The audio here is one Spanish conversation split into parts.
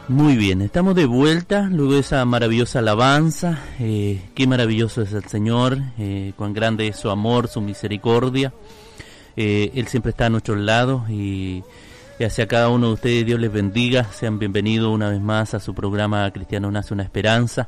Muy bien, estamos de vuelta luego de esa maravillosa alabanza. Qué maravilloso es el Señor, cuán grande es su amor, su misericordia. Él siempre está a nuestros lados y hacia cada uno de ustedes Dios les bendiga. Sean bienvenidos una vez más a su programa Cristiano Nace una Esperanza,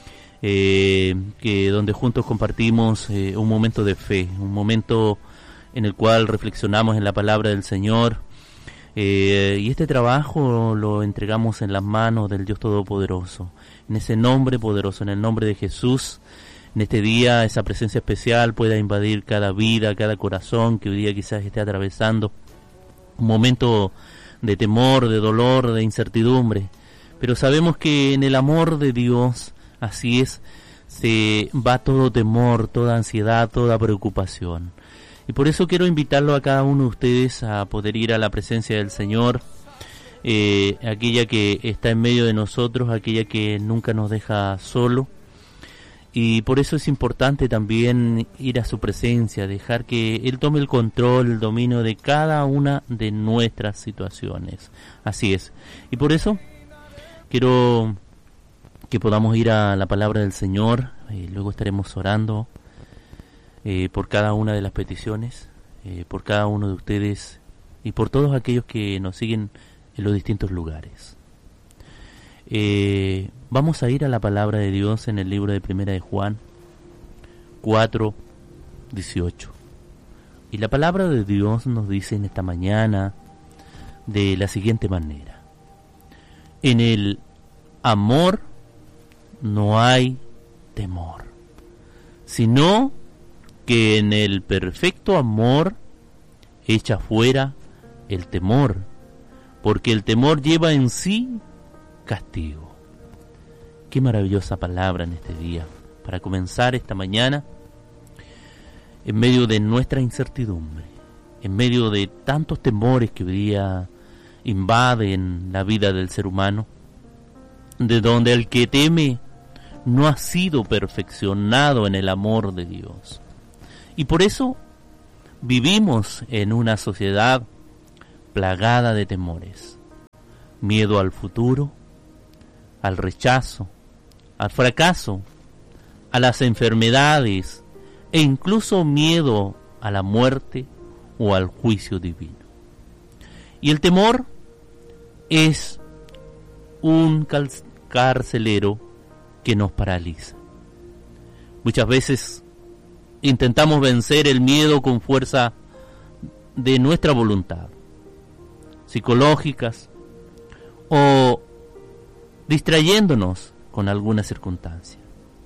que donde juntos compartimos un momento de fe, un momento en el cual reflexionamos en la palabra del Señor. Y este trabajo lo entregamos en las manos del Dios Todopoderoso, en ese nombre poderoso, en el nombre de Jesús. En este día esa presencia especial pueda invadir cada vida, cada corazón que hoy día quizás esté atravesando un momento de temor, de dolor, de incertidumbre. Pero sabemos que en el amor de Dios, así es, se va todo temor, toda ansiedad, toda preocupación. Y por eso quiero invitarlo a cada uno de ustedes a poder ir a la presencia del Señor, aquella que está en medio de nosotros, aquella que nunca nos deja solo. Y por eso es importante también ir a su presencia, dejar que Él tome el control, el dominio de cada una de nuestras situaciones. Así es. Y por eso quiero que podamos ir a la palabra del Señor, luego estaremos orando por cada una de las peticiones, por cada uno de ustedes y por todos aquellos que nos siguen en los distintos lugares. Vamos a ir a la palabra de Dios en el libro de Primera de Juan 4:18. Y la palabra de Dios nos dice en esta mañana de la siguiente manera: en el amor no hay temor, sino que en el perfecto amor echa fuera el temor, porque el temor lleva en sí castigo. Qué maravillosa palabra en este día, para comenzar esta mañana, en medio de nuestra incertidumbre, en medio de tantos temores que hoy día invaden la vida del ser humano, de donde el que teme no ha sido perfeccionado en el amor de Dios. Y por eso vivimos en una sociedad plagada de temores, miedo al futuro, al rechazo, al fracaso, a las enfermedades e incluso miedo a la muerte o al juicio divino. Y el temor es un carcelero que nos paraliza. Muchas veces intentamos vencer el miedo con fuerza de nuestra voluntad, psicológicas o distrayéndonos con alguna circunstancia.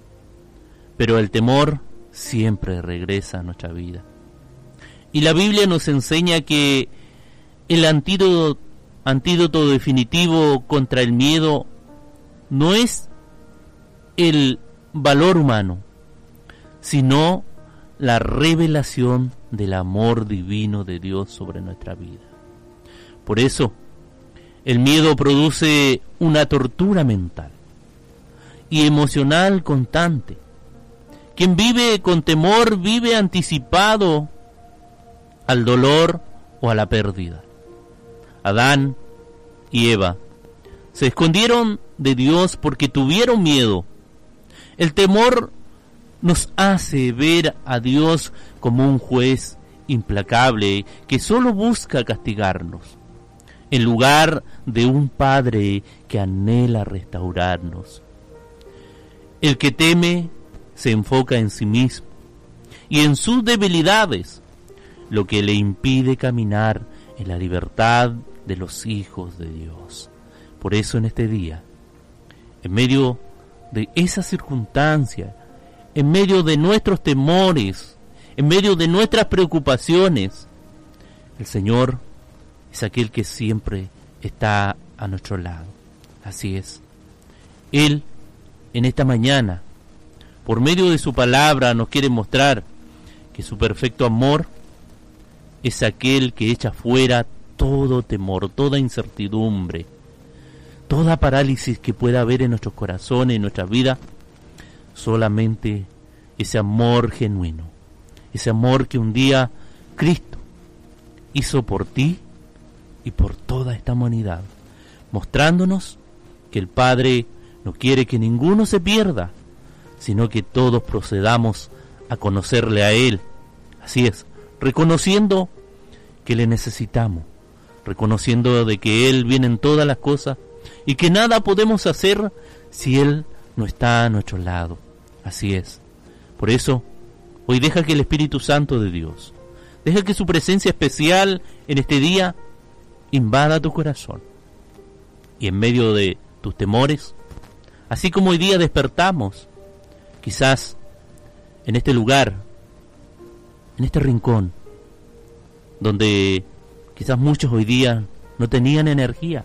Pero el temor siempre regresa a nuestra vida. Y la Biblia nos enseña que el antídoto definitivo contra el miedo no es el valor humano, sino la revelación del amor divino de Dios sobre nuestra vida. Por eso, el miedo produce una tortura mental y emocional constante. Quien vive con temor vive anticipado al dolor o a la pérdida. Adán y Eva se escondieron de Dios porque tuvieron miedo. El temor nos hace ver a Dios como un juez implacable que solo busca castigarnos, en lugar de un Padre que anhela restaurarnos. El que teme se enfoca en sí mismo y en sus debilidades, lo que le impide caminar en la libertad de los hijos de Dios. Por eso en este día, en medio de esa circunstancia, en medio de nuestros temores, en medio de nuestras preocupaciones, el Señor es aquel que siempre está a nuestro lado. Así es. Él, en esta mañana, por medio de su palabra, nos quiere mostrar que su perfecto amor es aquel que echa fuera todo temor, toda incertidumbre, toda parálisis que pueda haber en nuestros corazones, en nuestra vida. Solamente ese amor genuino, ese amor que un día Cristo hizo por ti y por toda esta humanidad, mostrándonos que el Padre no quiere que ninguno se pierda, sino que todos procedamos a conocerle a Él. Así es, reconociendo que le necesitamos, reconociendo de que Él viene en todas las cosas y que nada podemos hacer si Él no está a nuestro lado. Así es. Por eso, hoy deja que el Espíritu Santo de Dios, deja que su presencia especial en este día invada tu corazón. Y en medio de tus temores, así como hoy día despertamos, quizás en este lugar, en este rincón, donde quizás muchos hoy día no tenían energía.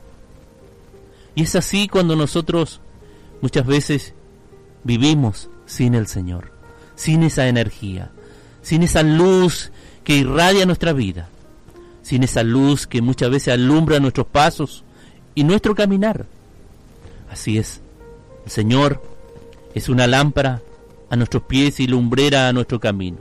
Y es así cuando nosotros muchas veces vivimos sin el Señor, sin esa energía, sin esa luz que irradia nuestra vida, sin esa luz que muchas veces alumbra nuestros pasos y nuestro caminar. Así es, el Señor es una lámpara a nuestros pies y lumbrera a nuestro camino.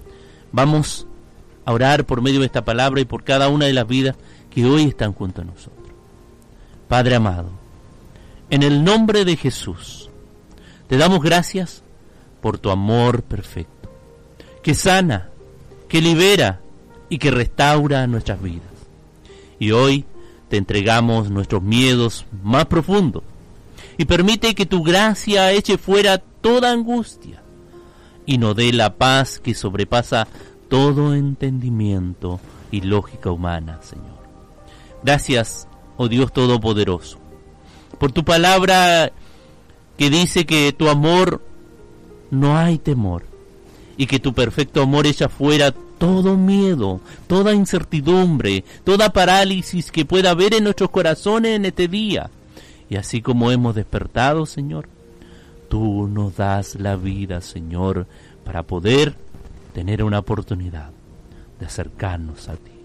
Vamos a orar por medio de esta palabra y por cada una de las vidas que hoy están junto a nosotros. Padre amado, en el nombre de Jesús, te damos gracias por tu amor perfecto, que sana, que libera y que restaura nuestras vidas. Y hoy te entregamos nuestros miedos más profundos y permite que tu gracia eche fuera toda angustia y nos dé la paz que sobrepasa todo entendimiento y lógica humana, Señor. Gracias, oh Dios Todopoderoso, por tu palabra que dice que tu amor no hay temor y que tu perfecto amor echa fuera todo miedo, toda incertidumbre, toda parálisis que pueda haber en nuestros corazones en este día. Y así como hemos despertado, Señor, tú nos das la vida, Señor, para poder tener una oportunidad de acercarnos a ti.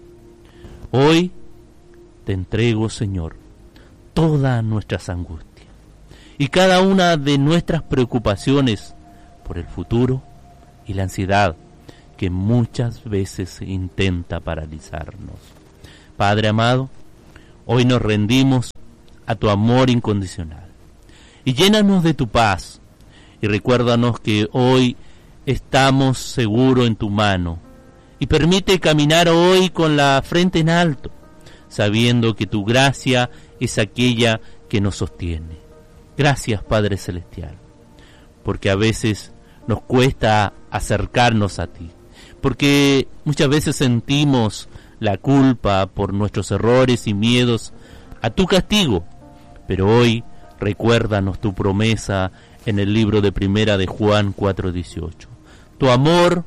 Hoy te entrego, Señor, todas nuestras angustias y cada una de nuestras preocupaciones por el futuro y la ansiedad que muchas veces intenta paralizarnos. Padre amado, hoy nos rendimos a tu amor incondicional y llénanos de tu paz y recuérdanos que hoy estamos seguros en tu mano y permite caminar hoy con la frente en alto, sabiendo que tu gracia es aquella que nos sostiene. Gracias, Padre Celestial, porque a veces nos cuesta acercarnos a ti, porque muchas veces sentimos la culpa por nuestros errores y miedos a tu castigo, pero hoy recuérdanos tu promesa en el libro de Primera de Juan 4:18, tu amor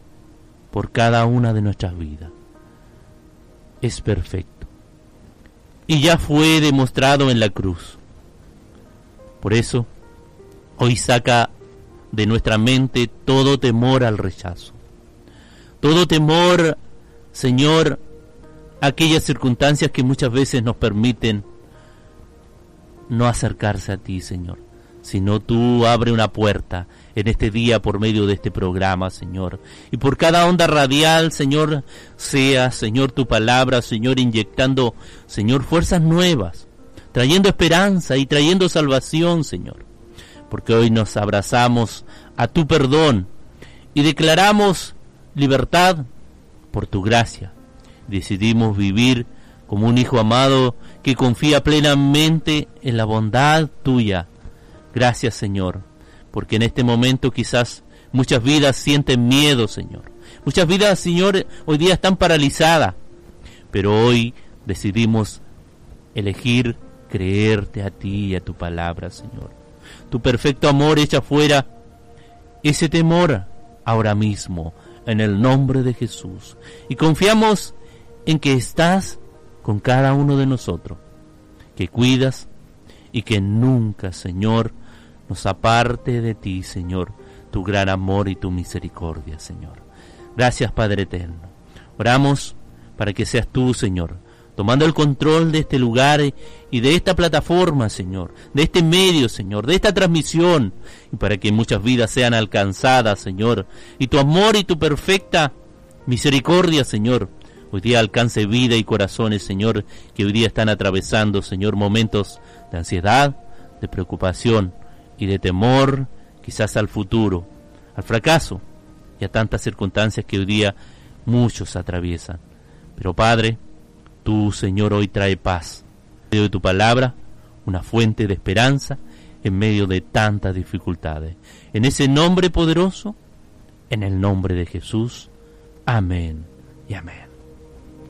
por cada una de nuestras vidas es perfecto y ya fue demostrado en la cruz. Por eso, hoy saca de nuestra mente todo temor al rechazo, todo temor, Señor, a aquellas circunstancias que muchas veces nos permiten no acercarse a ti, Señor, sino tú abre una puerta en este día por medio de este programa, Señor, y por cada onda radial, Señor, sea, Señor, tu palabra, Señor, inyectando, Señor, fuerzas nuevas, trayendo esperanza y trayendo salvación, Señor, porque hoy nos abrazamos a tu perdón y declaramos libertad por tu gracia. Decidimos vivir como un hijo amado que confía plenamente en la bondad tuya. Gracias, Señor, porque en este momento quizás muchas vidas sienten miedo, Señor. Muchas vidas, Señor, hoy día están paralizadas, pero hoy decidimos elegir creerte a ti y a tu palabra, Señor. Tu perfecto amor echa fuera ese temor ahora mismo, en el nombre de Jesús. Y confiamos en que estás con cada uno de nosotros, que cuidas y que nunca, Señor, nos aparte de ti, Señor, tu gran amor y tu misericordia, Señor. Gracias, Padre eterno. Oramos para que seas tú, Señor, tomando el control de este lugar y de esta plataforma, Señor, de este medio, Señor, de esta transmisión, y para que muchas vidas sean alcanzadas, Señor, y tu amor y tu perfecta misericordia, Señor, hoy día alcance vida y corazones, Señor, que hoy día están atravesando, Señor, momentos de ansiedad, de preocupación y de temor quizás al futuro, al fracaso y a tantas circunstancias que hoy día muchos atraviesan. Pero Padre, tú, Señor, hoy trae paz. En medio de tu palabra, una fuente de esperanza en medio de tantas dificultades. En ese nombre poderoso, en el nombre de Jesús. Amén y amén.